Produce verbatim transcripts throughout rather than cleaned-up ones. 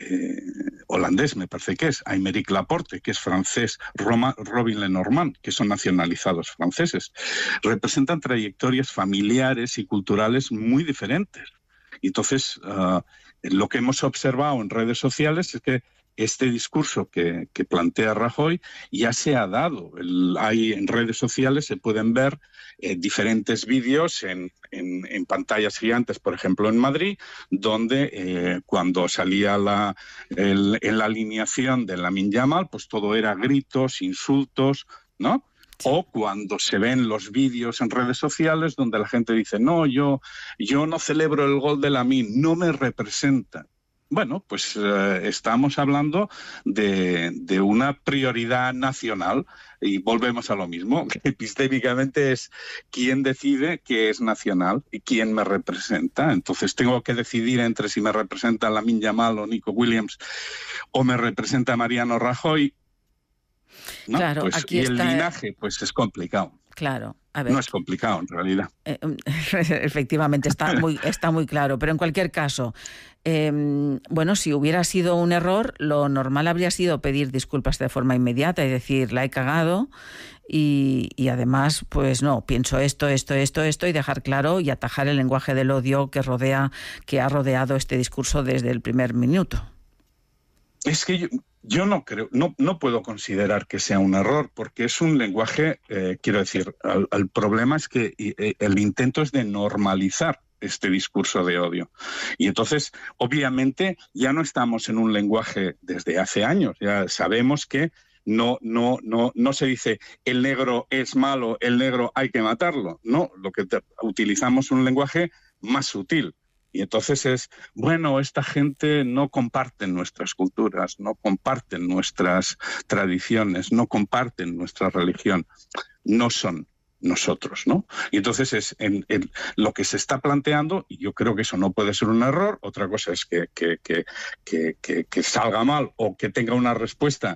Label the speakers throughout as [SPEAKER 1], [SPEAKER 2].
[SPEAKER 1] eh, holandés, me parece que es, Aymeric Laporte, que es francés, Roma, Robin Lenormand, que son nacionalizados franceses. Representan trayectorias familiares y culturales muy diferentes. Y entonces, uh, lo que hemos observado en redes sociales es que este discurso que, que plantea Rajoy ya se ha dado. El, hay en redes sociales se pueden ver eh, diferentes vídeos en, en, en pantallas gigantes, por ejemplo en Madrid, donde eh, cuando salía la, el, en la alineación de Lamine Yamal, pues todo era gritos, insultos, ¿no? O cuando se ven los vídeos en redes sociales donde la gente dice, no, yo, yo no celebro el gol de Lamine, no me representa. Bueno, pues eh, estamos hablando de, de una prioridad nacional y volvemos a lo mismo. Epistémicamente es quién decide qué es nacional y quién me representa. Entonces tengo que decidir entre si me representa Lamine Yamal o Nico Williams o me representa Mariano Rajoy. ¿No?
[SPEAKER 2] Claro,
[SPEAKER 1] pues,
[SPEAKER 2] aquí
[SPEAKER 1] y
[SPEAKER 2] está...
[SPEAKER 1] el linaje, pues es complicado.
[SPEAKER 2] Claro. A ver.
[SPEAKER 1] No es complicado, en realidad.
[SPEAKER 2] Eh, efectivamente, está muy, está muy claro. Pero en cualquier caso, eh, bueno, si hubiera sido un error, lo normal habría sido pedir disculpas de forma inmediata y decir, la he cagado y, y además, pues no, pienso esto, esto, esto, esto y dejar claro y atajar el lenguaje del odio que rodea, que ha rodeado este discurso desde el primer minuto.
[SPEAKER 1] Es que yo, yo no creo, no, no puedo considerar que sea un error, porque es un lenguaje, eh, quiero decir, el, el problema es que eh, el intento es de normalizar este discurso de odio. Y entonces, obviamente, ya no estamos en un lenguaje desde hace años, ya sabemos que no, no, no, no se dice el negro es malo, el negro hay que matarlo. No, lo que te, utilizamos un lenguaje más sutil. Y entonces es, bueno, esta gente no comparten nuestras culturas, no comparten nuestras tradiciones, no comparten nuestra religión, no son nosotros, ¿no? Y entonces es en, en lo que se está planteando, y yo creo que eso no puede ser un error. Otra cosa es que, que, que, que, que, que salga mal o que tenga una respuesta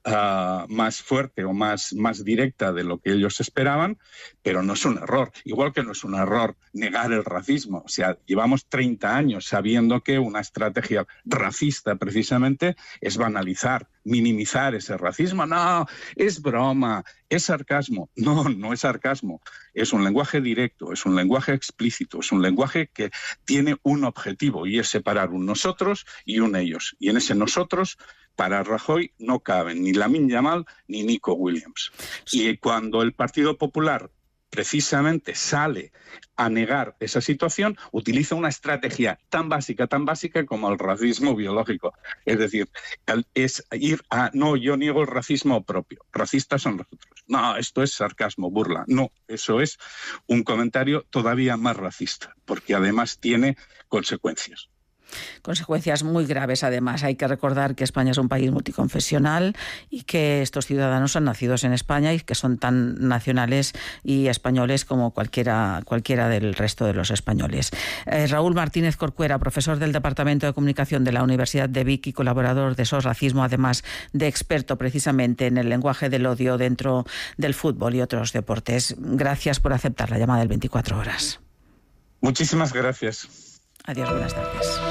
[SPEAKER 1] Uh, más fuerte o más, más directa de lo que ellos esperaban, pero no es un error. Igual que no es un error negar el racismo. O sea, llevamos treinta años sabiendo que una estrategia racista precisamente es banalizar, minimizar ese racismo. No, es broma, es sarcasmo. No, no es sarcasmo. Es un lenguaje directo, es un lenguaje explícito, es un lenguaje que tiene un objetivo y es separar un nosotros y un ellos. Y en ese nosotros, para Rajoy no caben ni Lamine Yamal ni Nico Williams. Y cuando el Partido Popular precisamente sale a negar esa situación, utiliza una estrategia tan básica, tan básica como el racismo biológico. Es decir, es ir a, no, yo niego el racismo propio, racistas son los otros. No, esto es sarcasmo, burla. No, eso es un comentario todavía más racista, porque además tiene consecuencias.
[SPEAKER 2] Consecuencias muy graves, además. Hay que recordar que España es un país multiconfesional y que estos ciudadanos son nacidos en España y que son tan nacionales y españoles como cualquiera, cualquiera del resto de los españoles. Eh, Raúl Martínez Corcuera, profesor del Departamento de Comunicación de la Universidad de Vic y colaborador de SOS Racismo, además de experto precisamente en el lenguaje del odio dentro del fútbol y otros deportes. Gracias por aceptar la llamada del veinticuatro horas.
[SPEAKER 1] Muchísimas gracias.
[SPEAKER 2] Adiós, buenas tardes.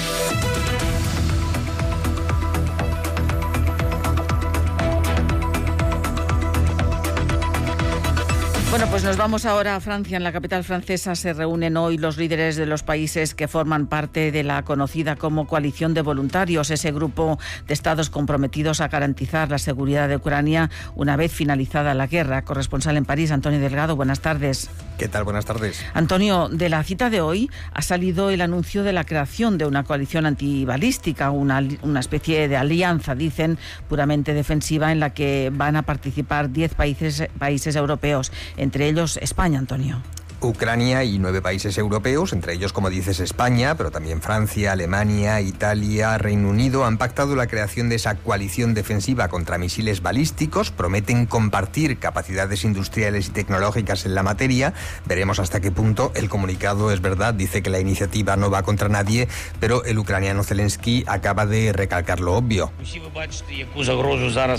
[SPEAKER 2] Bueno, pues nos vamos ahora a Francia. En la capital francesa se reúnen hoy los líderes de los países que forman parte de la conocida como Coalición de Voluntarios, ese grupo de estados comprometidos a garantizar la seguridad de Ucrania una vez finalizada la guerra. Corresponsal en París, Antonio Delgado, buenas tardes.
[SPEAKER 3] ¿Qué tal? Buenas tardes.
[SPEAKER 2] Antonio, de la cita de hoy ha salido el anuncio de la creación de una coalición antibalística, una, una especie de alianza, dicen, puramente defensiva, en la que van a participar diez países, países europeos, entre ellos España, Antonio.
[SPEAKER 3] Ucrania y nueve países europeos, entre ellos, como dices, España, pero también Francia, Alemania, Italia, Reino Unido, han pactado la creación de esa coalición defensiva contra misiles balísticos. Prometen compartir capacidades industriales y tecnológicas en la materia. Veremos hasta qué punto. El comunicado es verdad, dice que la iniciativa no va contra nadie, pero el ucraniano Zelensky acaba de recalcar lo obvio.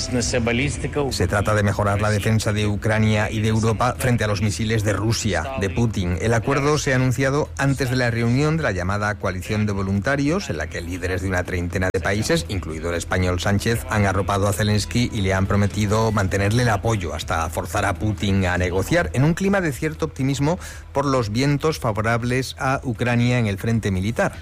[SPEAKER 3] Se trata de mejorar la defensa de Ucrania y de Europa frente a los misiles de Rusia. De Putin. El acuerdo se ha anunciado antes de la reunión de la llamada coalición de voluntarios, en la que líderes de una treintena de países, incluido el español Sánchez, han arropado a Zelensky y le han prometido mantenerle el apoyo hasta forzar a Putin a negociar, en un clima de cierto optimismo por los vientos favorables a Ucrania en el frente militar.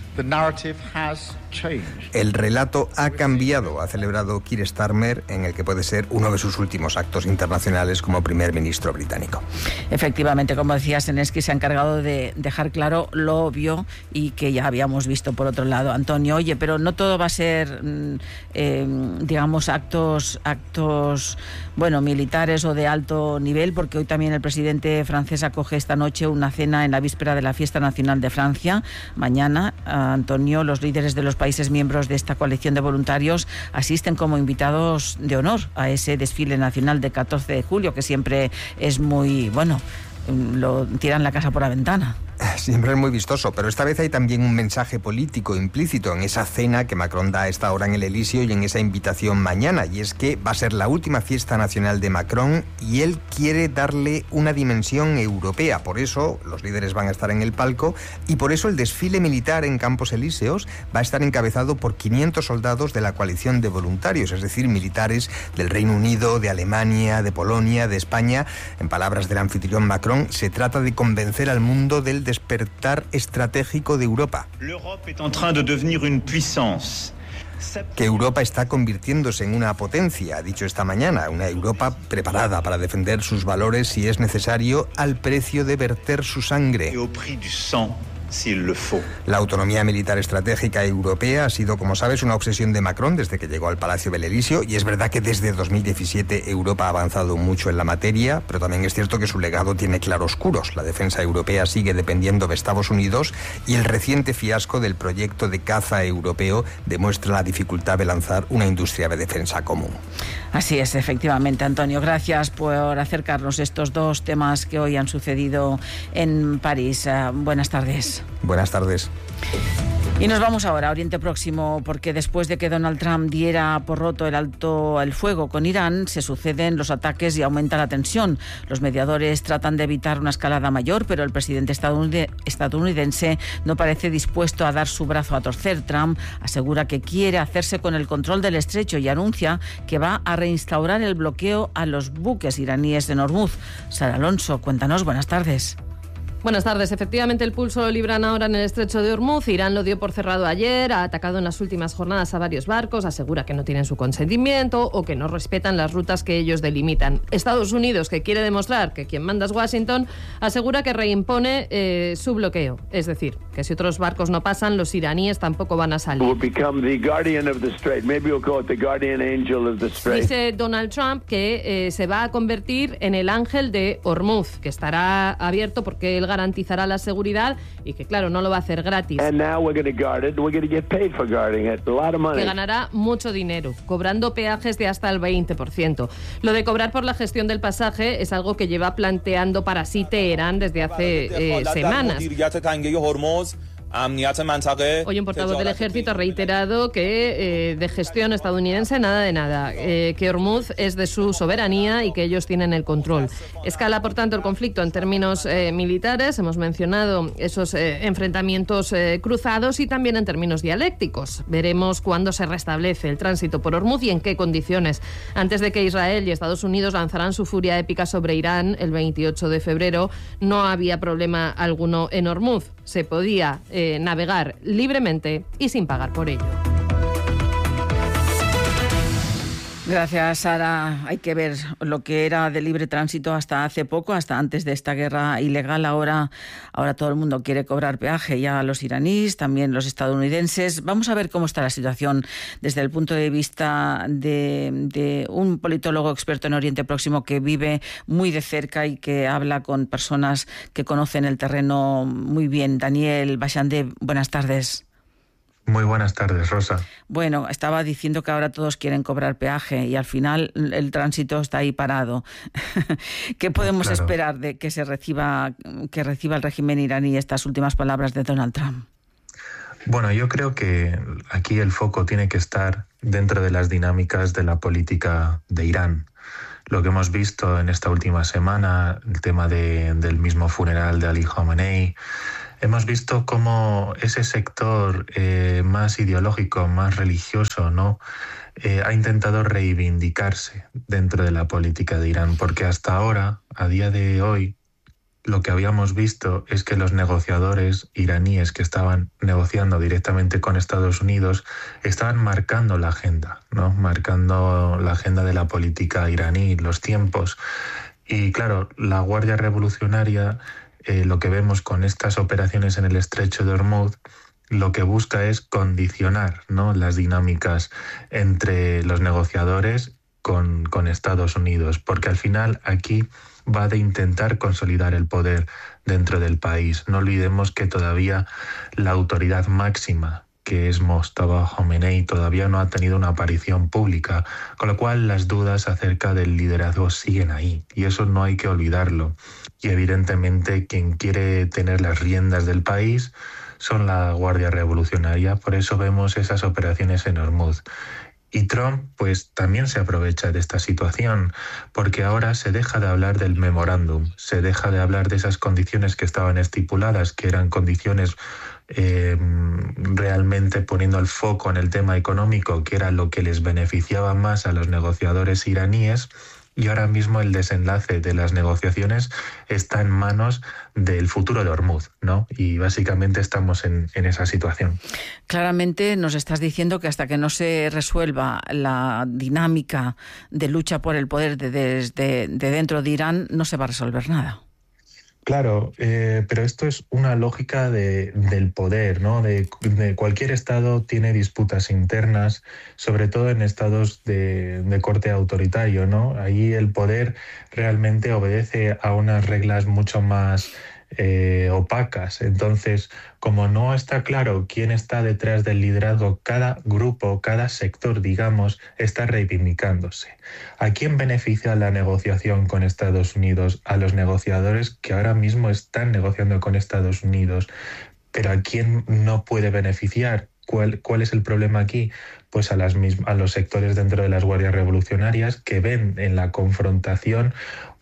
[SPEAKER 3] El relato ha cambiado, ha celebrado Keir Starmer, en el que puede ser uno de sus últimos actos internacionales como primer ministro británico.
[SPEAKER 2] Efectivamente, como decía, Zelensky se ha encargado de dejar claro lo obvio y que ya habíamos visto por otro lado. Antonio, oye, pero no todo va a ser, eh, digamos, actos, actos, bueno, militares o de alto nivel, porque hoy también el presidente francés acoge esta noche una cena en la víspera de la Fiesta Nacional de Francia. Mañana, Antonio, los líderes de los países miembros de esta coalición de voluntarios asisten como invitados de honor a ese desfile nacional de catorce de julio, que siempre es muy, bueno, lo tiran la casa por la ventana.
[SPEAKER 3] Siempre es muy vistoso, pero esta vez hay también un mensaje político implícito en esa cena que Macron da a esta hora en el Elíseo y en esa invitación mañana, y es que va a ser la última fiesta nacional de Macron y él quiere darle una dimensión europea. Por eso los líderes van a estar en el palco y por eso el desfile militar en Campos Elíseos va a estar encabezado por quinientos soldados de la coalición de voluntarios, es decir, militares del Reino Unido, de Alemania, de Polonia, de España. En palabras del anfitrión Macron, se trata de convencer al mundo del despertar estratégico de Europa. Que Europa está convirtiéndose en una potencia, ha dicho esta mañana, una Europa preparada para defender sus valores si es necesario, al precio de verter su sangre. La autonomía militar estratégica europea ha sido, como sabes, una obsesión de Macron desde que llegó al Palacio del Elíseo, y es verdad que desde dos mil diecisiete Europa ha avanzado mucho en la materia, pero también es cierto que su legado tiene claroscuros. La defensa europea sigue dependiendo de Estados Unidos y el reciente fiasco del proyecto de caza europeo demuestra la dificultad de lanzar una industria de defensa común.
[SPEAKER 2] Así es, efectivamente, Antonio. Gracias por acercarnos estos dos temas que hoy han sucedido en París. Uh, buenas tardes.
[SPEAKER 3] Buenas tardes.
[SPEAKER 2] Y nos vamos ahora a Oriente Próximo, porque después de que Donald Trump diera por roto el alto el fuego con Irán, se suceden los ataques y aumenta la tensión. Los mediadores tratan de evitar una escalada mayor, pero el presidente estadounidense no parece dispuesto a dar su brazo a torcer. Trump asegura que quiere hacerse con el control del estrecho y anuncia que va a reinstaurar el bloqueo a los buques iraníes de Hormuz. Sara Alonso, cuéntanos, buenas tardes.
[SPEAKER 4] Buenas tardes. Efectivamente, el pulso lo libran ahora en el estrecho de Hormuz. Irán lo dio por cerrado ayer, ha atacado en las últimas jornadas a varios barcos, asegura que no tienen su consentimiento o que no respetan las rutas que ellos delimitan. Estados Unidos, que quiere demostrar que quien manda es Washington, asegura que reimpone eh, su bloqueo. Es decir, que si otros barcos no pasan, los iraníes tampoco van a salir. Dice Donald Trump que eh, se va a convertir en el ángel de Hormuz, que estará abierto porque él garantizará la seguridad y que, claro, no lo va a hacer gratis. Que ganará mucho dinero, cobrando peajes de hasta el veinte por ciento. Lo de cobrar por la gestión del pasaje es algo que lleva planteando para sí Teherán desde hace eh, semanas. Hoy un portavoz del ejército ha reiterado que eh, de gestión estadounidense nada de nada, eh, que Hormuz es de su soberanía y que ellos tienen el control. Escala, por tanto, el conflicto en términos eh, militares, hemos mencionado esos eh, enfrentamientos eh, cruzados, y también en términos dialécticos. Veremos cuándo se restablece el tránsito por Hormuz y en qué condiciones. Antes de que Israel y Estados Unidos lanzaran su furia épica sobre Irán el veintiocho de febrero, no había problema alguno en Hormuz. Se podía eh, navegar libremente y sin pagar por ello.
[SPEAKER 2] Gracias, Sara. Hay que ver lo que era de libre tránsito hasta hace poco, hasta antes de esta guerra ilegal. Ahora, ahora todo el mundo quiere cobrar peaje, ya los iraníes, también los estadounidenses. Vamos a ver cómo está la situación desde el punto de vista de, de un politólogo experto en Oriente Próximo que vive muy de cerca y que habla con personas que conocen el terreno muy bien. Daniel Bachande, buenas tardes.
[SPEAKER 5] Muy buenas tardes, Rosa.
[SPEAKER 2] Bueno, estaba diciendo que ahora todos quieren cobrar peaje y al final el tránsito está ahí parado. ¿Qué podemos claro. esperar de que se reciba, que reciba el régimen iraní estas últimas palabras de Donald Trump?
[SPEAKER 5] Bueno, yo creo que aquí el foco tiene que estar dentro de las dinámicas de la política de Irán. lo que hemos visto en esta última semana, el tema de, del mismo funeral de Ali Khamenei, hemos visto cómo ese sector eh, más ideológico, más religioso, ¿no? Eh, ha intentado reivindicarse dentro de la política de Irán, porque hasta ahora, a día de hoy, lo que habíamos visto es que los negociadores iraníes que estaban negociando directamente con Estados Unidos estaban marcando la agenda, ¿no? Marcando la agenda de la política iraní, los tiempos. Y claro, la Guardia Revolucionaria, eh, lo que vemos con estas operaciones en el Estrecho de Hormuz, lo que busca es condicionar, ¿no?, las dinámicas entre los negociadores con, con Estados Unidos, porque al final aquí va de intentar consolidar el poder dentro del país. No olvidemos que todavía la autoridad máxima, que es Mojtaba Khomeini, todavía no ha tenido una aparición pública, con lo cual las dudas acerca del liderazgo siguen ahí, y eso no hay que olvidarlo. Y evidentemente quien quiere tener las riendas del país son la Guardia Revolucionaria, por eso vemos esas operaciones en Hormuz. Y Trump pues también se aprovecha de esta situación, porque ahora se deja de hablar del memorándum, se deja de hablar de esas condiciones que estaban estipuladas, que eran condiciones eh, realmente poniendo el foco en el tema económico, que era lo que les beneficiaba más a los negociadores iraníes. Y ahora mismo el desenlace de las negociaciones está en manos del futuro de Hormuz, ¿no? Y básicamente estamos en, en esa situación.
[SPEAKER 2] Claramente nos estás diciendo que hasta que no se resuelva la dinámica de lucha por el poder de, de, de, de dentro de Irán, no se va a resolver nada.
[SPEAKER 5] Claro, eh, pero esto es una lógica de, del poder, ¿no? De, de cualquier estado tiene disputas internas, sobre todo en estados de, de corte autoritario, ¿no? Ahí el poder realmente obedece a unas reglas mucho más eh, opacas. Entonces, como no está claro quién está detrás del liderazgo, cada grupo, cada sector, digamos, está reivindicándose. ¿A quién beneficia la negociación con Estados Unidos? A los negociadores que ahora mismo están negociando con Estados Unidos. ¿Pero a quién no puede beneficiar? ¿Cuál, cuál es el problema aquí? Pues a, las mismas, a los sectores dentro de las guardias revolucionarias que ven en la confrontación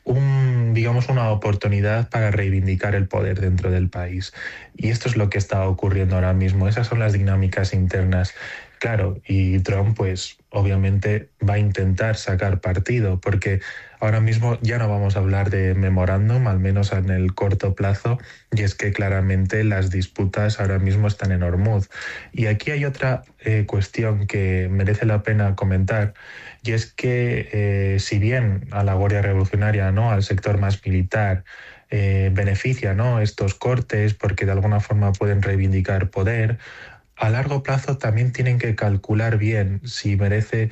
[SPEAKER 5] un, digamos, una oportunidad para reivindicar el poder dentro del país. Y esto es lo que está ocurriendo ahora mismo. Esas son las dinámicas internas. Claro, y Trump, pues, obviamente va a intentar sacar partido, porque ahora mismo ya no vamos a hablar de memorándum, al menos en el corto plazo, y es que claramente las disputas ahora mismo están en Hormuz. Y aquí hay otra eh, cuestión que merece la pena comentar, y es que eh, si bien a la Guardia Revolucionaria, ¿no?, al sector más militar, eh, beneficia, ¿no?, estos cortes porque de alguna forma pueden reivindicar poder, a largo plazo también tienen que calcular bien si merece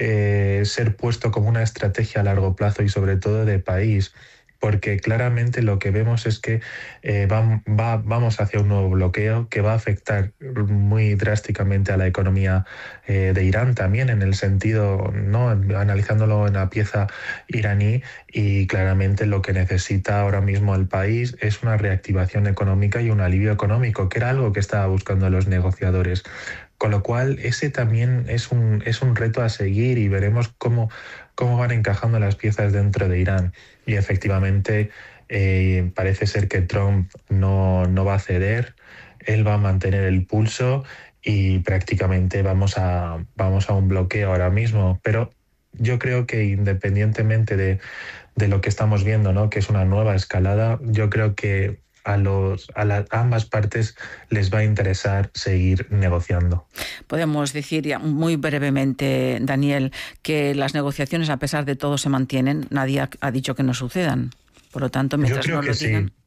[SPEAKER 5] eh, ser puesto como una estrategia a largo plazo y sobre todo de país, porque claramente lo que vemos es que eh, va, va, vamos hacia un nuevo bloqueo que va a afectar muy drásticamente a la economía eh, de Irán también, en el sentido, ¿no?, analizándolo en la pieza iraní, y claramente lo que necesita ahora mismo el país es una reactivación económica y un alivio económico, que era algo que estaba buscando los negociadores. Con lo cual, ese también es un, es un reto a seguir, y veremos cómo, cómo van encajando las piezas dentro de Irán. Y efectivamente eh, parece ser que Trump no, no va a ceder, él va a mantener el pulso y prácticamente vamos a, vamos a un bloqueo ahora mismo. Pero yo creo que independientemente de, de lo que estamos viendo, ¿no?, que es una nueva escalada, yo creo que a, los, a, la, a ambas partes les va a interesar seguir negociando.
[SPEAKER 2] Podemos decir ya muy brevemente, Daniel, que las negociaciones a pesar de todo se mantienen. Nadie ha, ha dicho que no sucedan. Por lo tanto, mientras
[SPEAKER 5] Yo creo
[SPEAKER 2] no
[SPEAKER 5] que
[SPEAKER 2] lo
[SPEAKER 5] sí.
[SPEAKER 2] digan...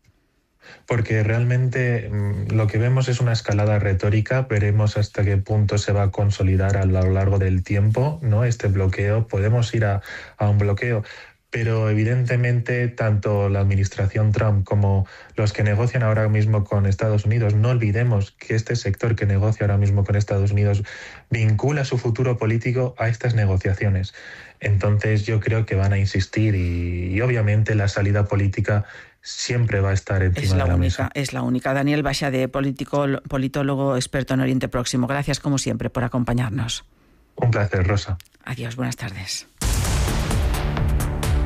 [SPEAKER 5] Porque realmente mmm, lo que vemos es una escalada retórica. Veremos hasta qué punto se va a consolidar a lo largo del tiempo, ¿no?, este bloqueo. Podemos ir a, a un bloqueo, pero evidentemente tanto la administración Trump como los que negocian ahora mismo con Estados Unidos, no olvidemos que este sector que negocia ahora mismo con Estados Unidos vincula su futuro político a estas negociaciones. Entonces yo creo que van a insistir, y, y obviamente la salida política siempre va a estar encima
[SPEAKER 2] es la
[SPEAKER 5] de la
[SPEAKER 2] única,
[SPEAKER 5] mesa.
[SPEAKER 2] Es la única. Daniel Baixade, político, politólogo experto en Oriente Próximo. Gracias como siempre por acompañarnos.
[SPEAKER 5] Un placer, Rosa.
[SPEAKER 2] Adiós, buenas tardes.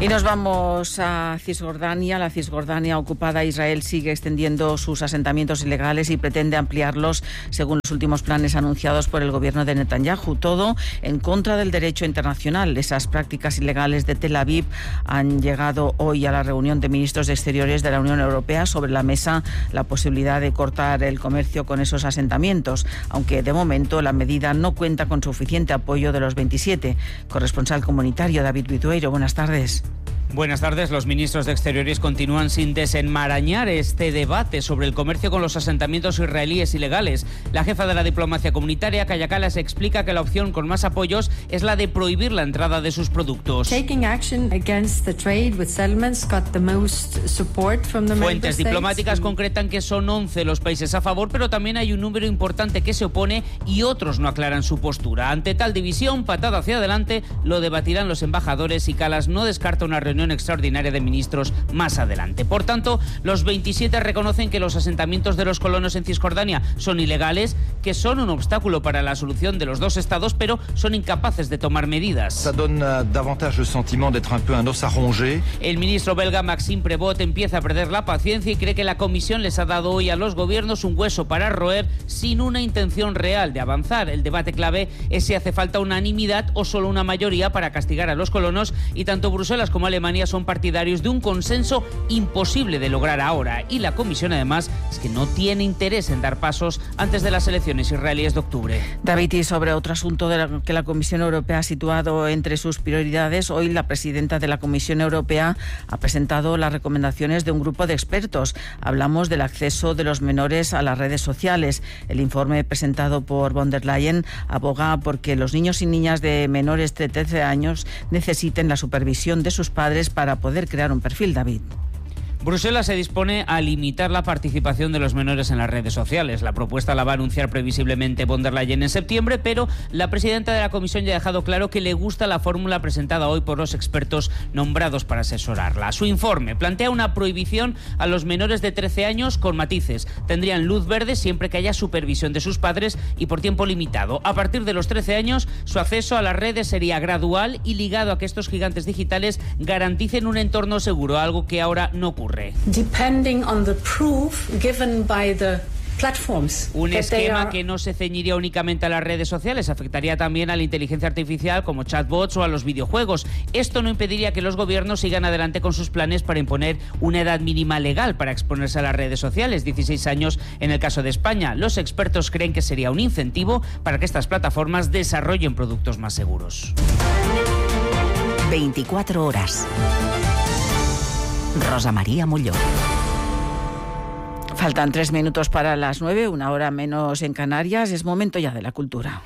[SPEAKER 2] Y nos vamos a Cisjordania. La Cisjordania ocupada, Israel sigue extendiendo sus asentamientos ilegales y pretende ampliarlos según los últimos planes anunciados por el gobierno de Netanyahu. Todo en contra del derecho internacional. Esas prácticas ilegales de Tel Aviv han llegado hoy a la reunión de ministros de Exteriores de la Unión Europea. Sobre la mesa la posibilidad de cortar el comercio con esos asentamientos, aunque de momento la medida no cuenta con suficiente apoyo de los veintisiete. Corresponsal comunitario David Vidueiro, buenas tardes.
[SPEAKER 6] Buenas tardes. Los ministros de Exteriores continúan sin desenmarañar este debate sobre el comercio con los asentamientos israelíes ilegales. La jefa de la diplomacia comunitaria, Kaja Kallas, explica que la opción con más apoyos es la de prohibir la entrada de sus productos. Fuentes diplomáticas concretan que son once los países a favor, pero también hay un número importante que se opone y otros no aclaran su postura. Ante tal división, patada hacia adelante, lo debatirán los embajadores y Kallas no descarta una reunión extraordinaria de ministros más adelante. Por tanto, los veintisiete reconocen que los asentamientos de los colonos en Cisjordania son ilegales, que son un obstáculo para la solución de los dos estados, pero son incapaces de tomar medidas. El ministro belga Maxime Prevot empieza a perder la paciencia y cree que la Comisión les ha dado hoy a los gobiernos un hueso para roer sin una intención real de avanzar. El debate clave es si hace falta unanimidad o solo una mayoría para castigar a los colonos, y tanto Bruselas como Alemania son partidarios de un consenso imposible de lograr ahora, y la Comisión además es que no tiene interés en dar pasos antes de las elecciones israelíes de octubre.
[SPEAKER 2] David, y sobre otro asunto de la que la Comisión Europea ha situado entre sus prioridades, hoy la presidenta de la Comisión Europea ha presentado las recomendaciones de un grupo de expertos. Hablamos del acceso de los menores a las redes sociales. El informe presentado por von der Leyen aboga porque los niños y niñas de menores de trece años necesiten la supervisión de sus padres para poder crear un perfil, David.
[SPEAKER 6] Bruselas se dispone a limitar la participación de los menores en las redes sociales. La propuesta la va a anunciar previsiblemente von der Leyen en septiembre, pero la presidenta de la Comisión ya ha dejado claro que le gusta la fórmula presentada hoy por los expertos nombrados para asesorarla. Su informe plantea una prohibición a los menores de trece años con matices. Tendrían luz verde siempre que haya supervisión de sus padres y por tiempo limitado. A partir de los trece años, su acceso a las redes sería gradual y ligado a que estos gigantes digitales garanticen un entorno seguro, algo que ahora no ocurre.
[SPEAKER 7] Depending on the proof given by the platforms.
[SPEAKER 6] Un esquema que no se ceñiría únicamente a las redes sociales, afectaría también a la inteligencia artificial como chatbots o a los videojuegos. Esto no impediría que los gobiernos sigan adelante con sus planes para imponer una edad mínima legal para exponerse a las redes sociales, dieciséis años en el caso de España. Los expertos creen que sería un incentivo para que estas plataformas desarrollen productos más seguros.
[SPEAKER 8] veinticuatro horas. Rosa María Molló.
[SPEAKER 2] Faltan tres minutos para las nueve, una hora menos en Canarias. Es momento ya de la cultura.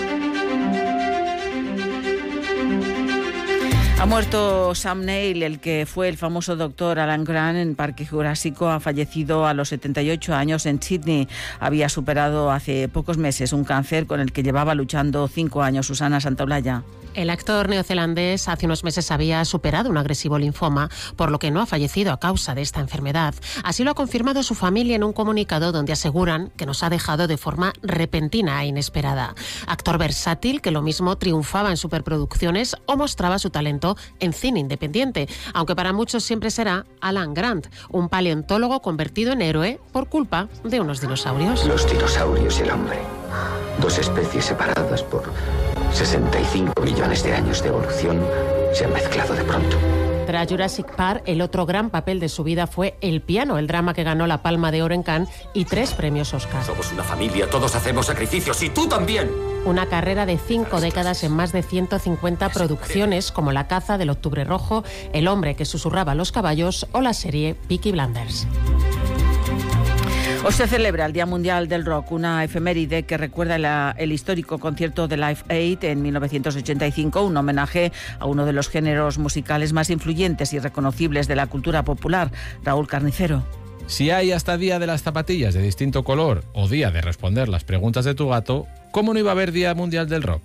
[SPEAKER 2] Ha muerto Sam Neill, el que fue el famoso doctor Alan Grant en Parque Jurásico. Ha fallecido a los setenta y ocho años en Sydney. Había superado hace pocos meses un cáncer con el que llevaba luchando cinco años. Susana Santaolalla.
[SPEAKER 9] El actor neozelandés hace unos meses había superado un agresivo linfoma, por lo que no ha fallecido a causa de esta enfermedad. Así lo ha confirmado su familia en un comunicado donde aseguran que nos ha dejado de forma repentina e inesperada. Actor versátil que lo mismo triunfaba en superproducciones o mostraba su talento en cine independiente, aunque para muchos siempre será Alan Grant, un paleontólogo convertido en héroe por culpa de unos dinosaurios.
[SPEAKER 10] Los dinosaurios y el hombre, dos especies separadas por sesenta y cinco millones de años de evolución, se han mezclado de pronto.
[SPEAKER 9] Tras Jurassic Park, el otro gran papel de su vida fue El piano, el drama que ganó la Palma de Oro en Cannes y tres premios Oscar.
[SPEAKER 10] Somos una familia, todos hacemos sacrificios y tú también.
[SPEAKER 9] Una carrera de cinco décadas en más de ciento cincuenta producciones como La caza del Octubre Rojo, El hombre que susurraba a los caballos o la serie Peaky Blinders.
[SPEAKER 2] Hoy se celebra el Día Mundial del Rock, una efeméride que recuerda la, el histórico concierto de Live Aid en mil novecientos ochenta y cinco, un homenaje a uno de los géneros musicales más influyentes y reconocibles de la cultura popular. Raúl Carnicero.
[SPEAKER 11] Si hay hasta Día de las Zapatillas de distinto color o Día de responder las preguntas de tu gato, ¿cómo no iba a haber Día Mundial del Rock?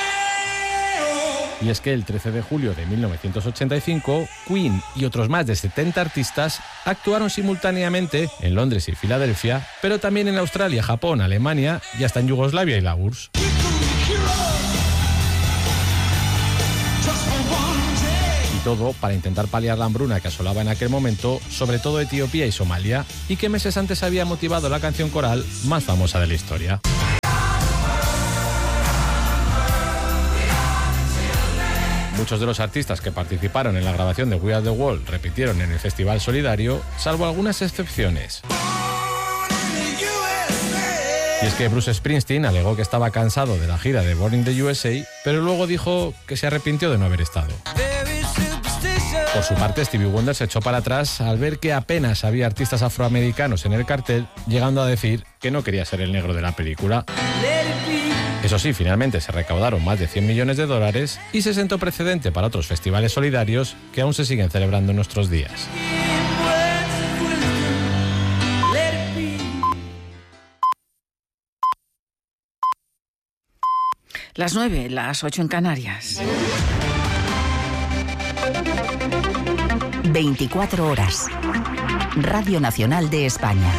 [SPEAKER 11] Y es que el trece de julio de mil novecientos ochenta y cinco, Queen y otros más de setenta artistas actuaron simultáneamente en Londres y Filadelfia, pero también en Australia, Japón, Alemania y hasta en Yugoslavia y la U R S S. todo para intentar paliar la hambruna que asolaba en aquel momento, sobre todo Etiopía y Somalia, y que meses antes había motivado la canción coral más famosa de la historia. Muchos de los artistas que participaron en la grabación de We Are the World repitieron en el Festival Solidario, salvo algunas excepciones. Y es que Bruce Springsteen alegó que estaba cansado de la gira de Born in the U S A, pero luego dijo que se arrepintió de no haber estado. Por su parte, Stevie Wonder se echó para atrás al ver que apenas había artistas afroamericanos en el cartel, llegando a decir que no quería ser el negro de la película. Eso sí, finalmente se recaudaron más de cien millones de dólares y se sentó precedente para otros festivales solidarios que aún se siguen celebrando en nuestros días.
[SPEAKER 2] Las nueve, las ocho en Canarias.
[SPEAKER 8] veinticuatro horas. Radio Nacional de España.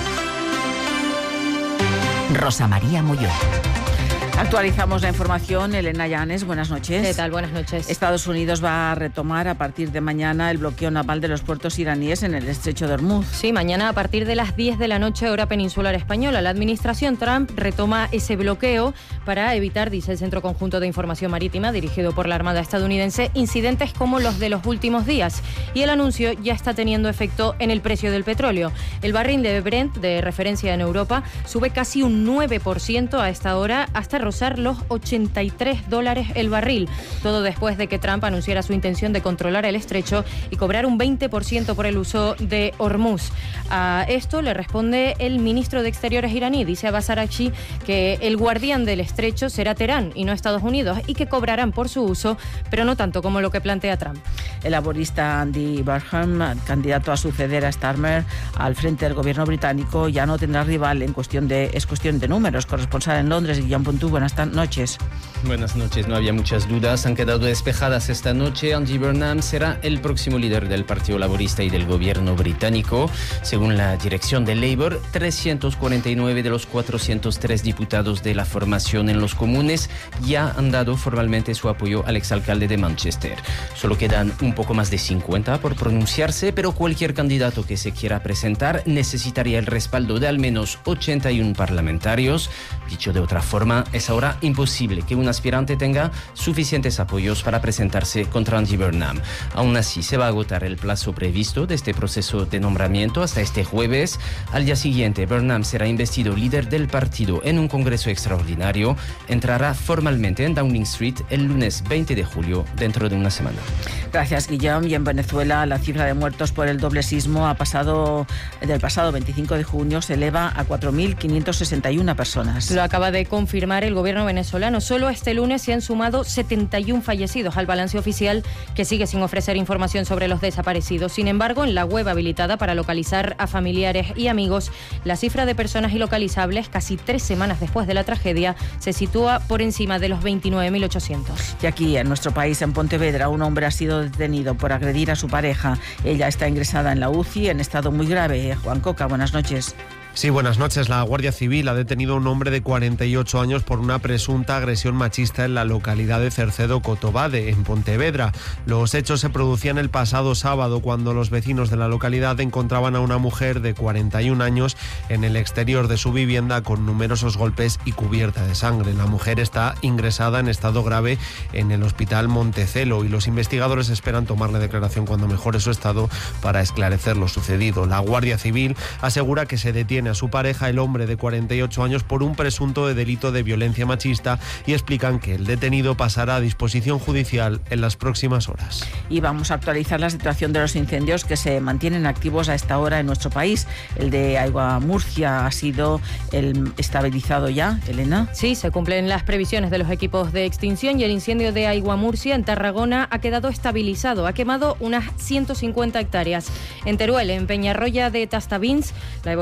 [SPEAKER 8] Rosa María Molló.
[SPEAKER 2] Actualizamos la información. Elena Llanes, buenas noches.
[SPEAKER 4] ¿Qué tal? Buenas noches.
[SPEAKER 2] Estados Unidos va a retomar a partir de mañana el bloqueo naval de los puertos iraníes en el estrecho de Hormuz.
[SPEAKER 4] Sí, mañana a partir de las diez de la noche, hora peninsular española. La administración Trump retoma ese bloqueo para evitar, dice el Centro Conjunto de Información Marítima, dirigido por la Armada estadounidense, incidentes como los de los últimos días. Y el anuncio ya está teniendo efecto en el precio del petróleo. El barril de Brent, de referencia en Europa, sube casi un nueve por ciento a esta hora, hasta rozar los ochenta y tres dólares el barril. Todo después de que Trump anunciara su intención de controlar el estrecho y cobrar un veinte por ciento por el uso de Hormuz. A esto le responde el ministro de Exteriores iraní, dice Abbas Araghchi, que el guardián del estrecho será Teherán y no Estados Unidos, y que cobrarán por su uso, pero no tanto como lo que plantea Trump.
[SPEAKER 2] El laborista Andy Burnham, candidato a suceder a Starmer al frente del gobierno británico, ya no tendrá rival en cuestión de es cuestión de números. Corresponsal en Londres, Guillaume Pontú, buenas noches.
[SPEAKER 12] Buenas noches, no había muchas dudas, han quedado despejadas esta noche. Andy Burnham será el próximo líder del Partido Laborista y del gobierno británico. Según la dirección de Labour, trescientos cuarenta y nueve de los cuatrocientos tres diputados de la formación en los comunes ya han dado formalmente su apoyo al exalcalde de Manchester. Solo quedan un poco más de cincuenta por pronunciarse, pero cualquier candidato que se quiera presentar necesitaría el respaldo de al menos ochenta y uno parlamentarios. Dicho de otra forma, es ahora imposible que un aspirante tenga suficientes apoyos para presentarse contra Andy Burnham. Aún así, se va a agotar el plazo previsto de este proceso de nombramiento hasta este jueves. Al día siguiente, Burnham será investido líder del partido en un congreso extraordinario. Entrará formalmente en Downing Street el lunes veinte de julio, dentro de una semana.
[SPEAKER 2] Gracias, Guillaume. Y en Venezuela, la cifra de muertos por el doble sismo ha pasado del pasado veinticinco de junio se eleva a cuatro mil quinientas sesenta y una personas.
[SPEAKER 4] Lo acaba de confirmar el gobierno venezolano. Solo este lunes se han sumado setenta y uno fallecidos al balance oficial, que sigue sin ofrecer información sobre los desaparecidos. Sin embargo, en la web habilitada para localizar a familiares y amigos, la cifra de personas ilocalizables, casi tres semanas después de la tragedia, se sitúa por encima de los veintinueve mil ochocientos.
[SPEAKER 2] Y aquí, en nuestro país, en Pontevedra, un hombre ha sido detenido por agredir a su pareja. Ella está ingresada en la U C I en estado muy grave. Juan Coca, buenas noches.
[SPEAKER 13] Sí, buenas noches. La Guardia Civil ha detenido a un hombre de cuarenta y ocho años por una presunta agresión machista en la localidad de Cercedo-Cotobade, en Pontevedra. Los hechos se producían el pasado sábado, cuando los vecinos de la localidad encontraban a una mujer de cuarenta y un años en el exterior de su vivienda con numerosos golpes y cubierta de sangre. La mujer está ingresada en estado grave en el Hospital Montecelo y los investigadores esperan tomarle declaración cuando mejore su estado para esclarecer lo sucedido. La Guardia Civil asegura que se detiene a su pareja, el hombre de cuarenta y ocho años, por un presunto de delito de violencia machista, y explican que el detenido pasará a disposición judicial en las próximas horas.
[SPEAKER 2] Y vamos a actualizar la situación de los incendios que se mantienen activos a esta hora en nuestro país. El de Aigua Murcia ha sido el estabilizado ya, Elena.
[SPEAKER 4] Sí, se cumplen las previsiones de los equipos de extinción y el incendio de Aigua Murcia en Tarragona ha quedado estabilizado. Ha quemado unas ciento cincuenta hectáreas. En Teruel, en Peñarroya de Tastavins, la evolución es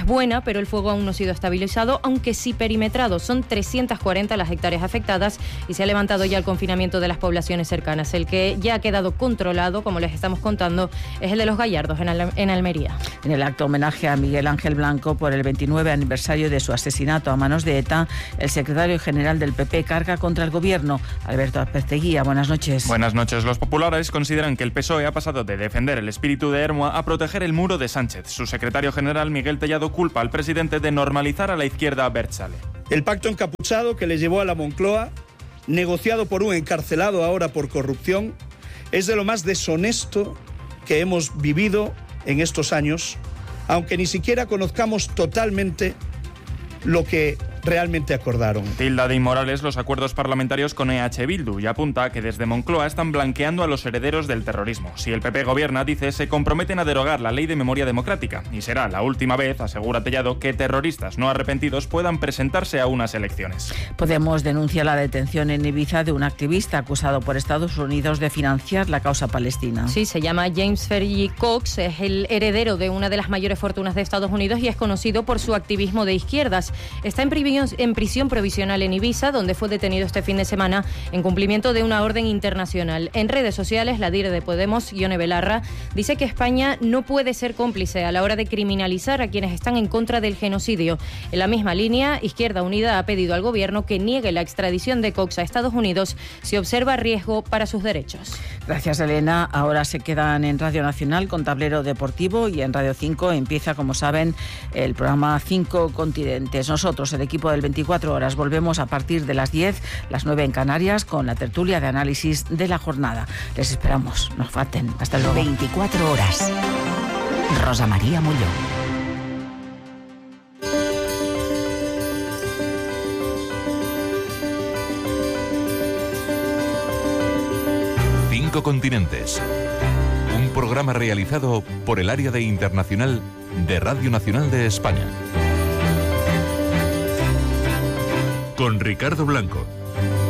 [SPEAKER 14] buena, pero el fuego aún no ha sido estabilizado, aunque sí perimetrado. Son trescientas cuarenta las hectáreas afectadas y se ha levantado ya el confinamiento de las poblaciones cercanas. El que ya ha quedado controlado, como les estamos contando, es el de Los Gallardos, en, Al- en Almería.
[SPEAKER 2] En el acto homenaje a Miguel Ángel Blanco por el veintinueve aniversario de su asesinato a manos de ETA, el secretario general del P P carga contra el gobierno. Alberto Azpeitia, buenas noches.
[SPEAKER 15] Buenas noches. Los populares consideran que el P S O E ha pasado de defender el espíritu de Ermua a proteger el muro de Sánchez. Su secretario general, Miguel Tellado, culpa al presidente de normalizar a la izquierda abertzale.
[SPEAKER 16] El pacto encapuchado que le llevó a la Moncloa, negociado por un encarcelado ahora por corrupción, es de lo más deshonesto que hemos vivido en estos años, aunque ni siquiera conozcamos totalmente lo que realmente acordaron.
[SPEAKER 15] Tilda de inmorales los acuerdos parlamentarios con E H Bildu y apunta que desde Moncloa están blanqueando a los herederos del terrorismo. Si el P P gobierna, dice, se comprometen a derogar la ley de memoria democrática y será la última vez, asegura Tellado, que terroristas no arrepentidos puedan presentarse a unas elecciones.
[SPEAKER 2] Podemos denuncia la detención en Ibiza de un activista acusado por Estados Unidos de financiar la causa palestina.
[SPEAKER 14] Sí, se llama James Fergie Cox, es el heredero de una de las mayores fortunas de Estados Unidos y es conocido por su activismo de izquierdas. Está en prisión en prisión provisional en Ibiza, donde fue detenido este fin de semana en cumplimiento de una orden internacional. En redes sociales, la líder de Podemos, Ione Belarra, dice que España no puede ser cómplice a la hora de criminalizar a quienes están en contra del genocidio. En la misma línea, Izquierda Unida ha pedido al gobierno que niegue la extradición de Cox a Estados Unidos si observa riesgo para sus derechos.
[SPEAKER 2] Gracias, Elena. Ahora se quedan en Radio Nacional con Tablero Deportivo y en Radio cinco empieza, como saben, el programa Cinco Continentes. Nosotros, el equipo del veinticuatro horas, volvemos a partir de las diez, las nueve en Canarias, con la tertulia de análisis de la jornada. Les esperamos, no falten. Hasta luego.
[SPEAKER 8] veinticuatro horas. Rosa María Mullón.
[SPEAKER 17] Cinco Continentes. Un programa realizado por el Área de Internacional de Radio Nacional de España. Con Ricardo Blanco.